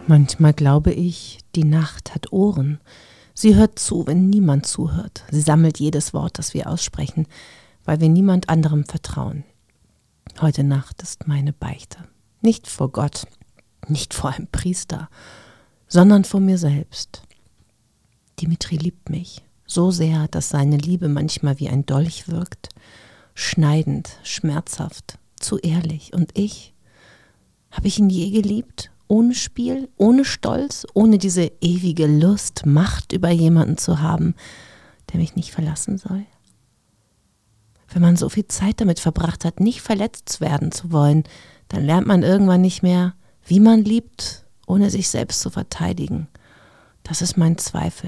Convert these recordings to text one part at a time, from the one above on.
Manchmal glaube ich, die Nacht hat Ohren. Sie hört zu, wenn niemand zuhört. Sie sammelt jedes Wort, das wir aussprechen, weil wir niemand anderem vertrauen. Heute Nacht ist meine Beichte. Nicht vor Gott, nicht vor einem Priester, sondern vor mir selbst. Dimitri liebt mich so sehr, dass seine Liebe manchmal wie ein Dolch wirkt. Schneidend, schmerzhaft, zu ehrlich. Und ich? Habe ich ihn je geliebt? Ohne Spiel, ohne Stolz, ohne diese ewige Lust, Macht über jemanden zu haben, der mich nicht verlassen soll? Wenn man so viel Zeit damit verbracht hat, nicht verletzt werden zu wollen, dann lernt man irgendwann nicht mehr, wie man liebt, ohne sich selbst zu verteidigen. Das ist mein Zweifel.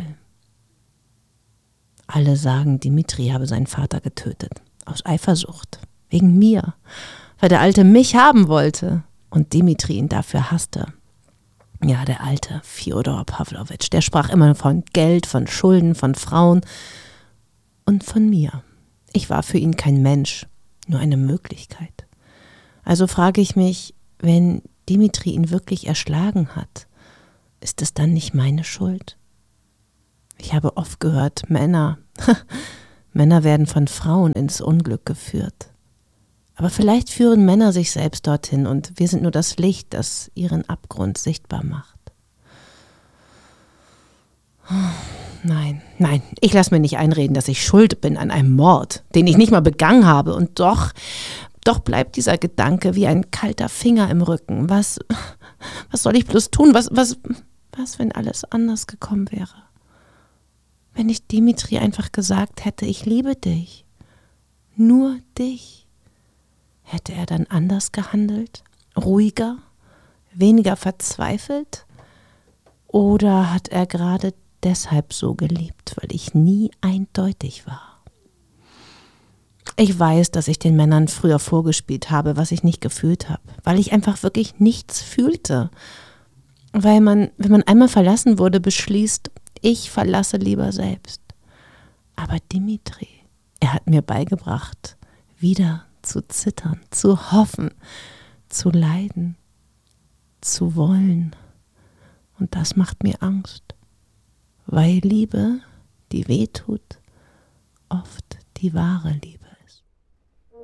Alle sagen, Dimitri habe seinen Vater getötet. Aus Eifersucht. Wegen mir. Weil der Alte mich haben wollte. Und Dimitri ihn dafür hasste. Ja, der alte Fjodor Pawlowitsch, der sprach immer von Geld, von Schulden, von Frauen und von mir. Ich war für ihn kein Mensch, nur eine Möglichkeit. Also frage ich mich, wenn Dimitri ihn wirklich erschlagen hat, ist es dann nicht meine Schuld? Ich habe oft gehört, Männer werden von Frauen ins Unglück geführt. Aber vielleicht führen Männer sich selbst dorthin und wir sind nur das Licht, das ihren Abgrund sichtbar macht. Nein, ich lasse mir nicht einreden, dass ich schuld bin an einem Mord, den ich nicht mal begangen habe. Und doch bleibt dieser Gedanke wie ein kalter Finger im Rücken. Was soll ich bloß tun? Was, wenn alles anders gekommen wäre? Wenn ich Dimitri einfach gesagt hätte, ich liebe dich. Nur dich. Hätte er dann anders gehandelt? Ruhiger? Weniger verzweifelt? Oder hat er gerade deshalb so geliebt, weil ich nie eindeutig war? Ich weiß, dass ich den Männern früher vorgespielt habe, was ich nicht gefühlt habe, weil ich einfach wirklich nichts fühlte. Weil man, wenn man einmal verlassen wurde, beschließt, ich verlasse lieber selbst. Aber Dimitri, er hat mir beigebracht, wieder zu zittern, zu hoffen, zu leiden, zu wollen. Und das macht mir Angst, weil Liebe, die wehtut, oft die wahre Liebe